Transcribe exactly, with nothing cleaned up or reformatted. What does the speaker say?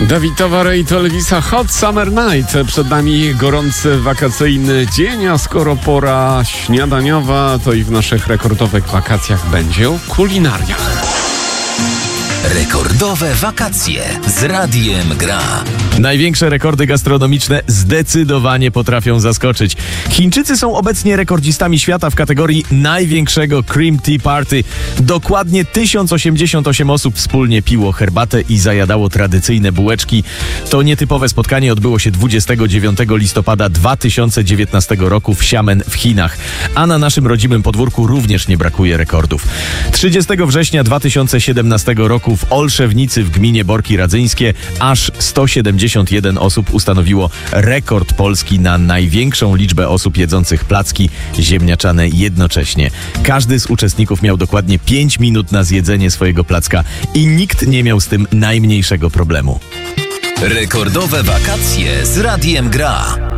Dawid Towary i Telewisa Hot Summer Night. Przed nami gorący wakacyjny dzień, a skoro pora śniadaniowa, to i w naszych rekordowych wakacjach będzie o kulinariach. Rekordowe wakacje z Radiem Gra. Największe rekordy gastronomiczne zdecydowanie potrafią zaskoczyć. Chińczycy są obecnie rekordzistami świata w kategorii największego Cream Tea Party. Dokładnie tysiąc osiemdziesiąt osiem osób wspólnie piło herbatę i zajadało tradycyjne bułeczki. To nietypowe spotkanie odbyło się dwudziestego dziewiątego listopada dwa tysiące dziewiętnastego roku w Xiamen w Chinach. A na naszym rodzimym podwórku również nie brakuje rekordów. trzydziestego września dwa tysiące siedemnastego roku w Olszewnicy w gminie Borki Radzyńskie aż sto siedemdziesiąt jeden osób ustanowiło rekord Polski na największą liczbę osób jedzących placki ziemniaczane jednocześnie. Każdy z uczestników miał dokładnie pięć minut na zjedzenie swojego placka i nikt nie miał z tym najmniejszego problemu. Rekordowe wakacje z Radiem Gra.